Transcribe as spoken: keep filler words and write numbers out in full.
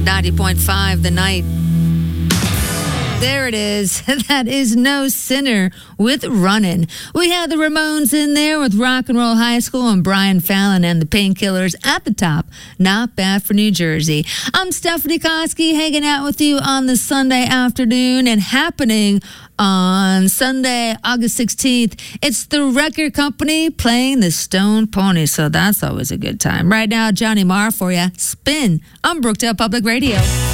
ninety point five The Night. There it is. That is No Sinner with Runnin'. We had the Ramones in there with Rock and Roll High School and Brian Fallon and the Painkillers at the top. Not bad for New Jersey. I'm Stephanie Koski, hanging out with you on the Sunday afternoon, and happening on Sunday, August sixteenth, it's the record company playing the Stone Pony, so that's always a good time. Right now, Johnny Marr for you. Spin on Brookdale Public Radio.